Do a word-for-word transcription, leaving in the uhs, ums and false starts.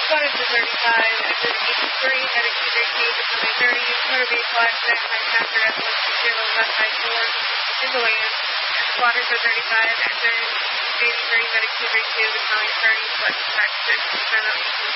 Squatters are thirty-five, engine eighty-three, heading to J T, becoming thirty, motor vehicle accident, high hazard at one two zero, left side four, in the lane. Squatters are thirty-five, engine eighty-three, heading to J T, becoming thirty, west side six, center.